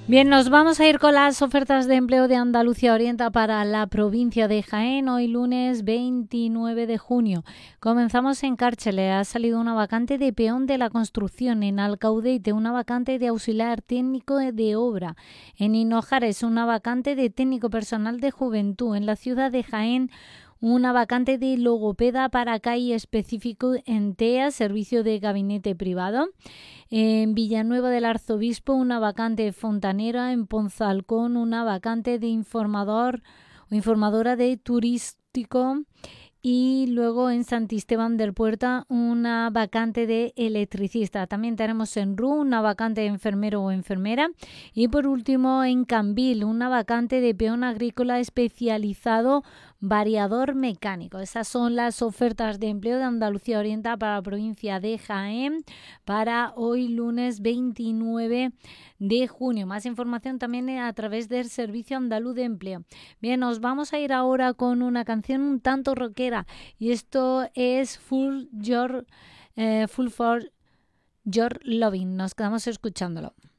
Bien, nos vamos a ir con las ofertas de empleo de Andalucía Orienta para la provincia de Jaén, hoy lunes 29 de junio. Comenzamos en Cárchele. Ha salido una vacante de peón de la construcción. En Alcaudete, una vacante de auxiliar técnico de obra. En Hinojares, una vacante de técnico personal de juventud. En la ciudad de Jaén, una vacante de logopeda para CAI específico en TEA, servicio de gabinete privado. En Villanueva del Arzobispo, una vacante fontanera. En Ponzalcón, una vacante de informador o informadora de turístico. Y luego en Santisteban del Puerta, una vacante de electricista. También tenemos en RU una vacante de enfermero o enfermera. Y por último en Cambil, una vacante de peón agrícola especializado variador mecánico. Esas son las ofertas de empleo de Andalucía Oriental para la provincia de Jaén para hoy lunes 29 de junio. Más información también a través del Servicio Andaluz de Empleo. Bien, nos vamos a ir ahora con una canción un tanto rockera y esto es Full for Your Loving. Nos quedamos escuchándolo.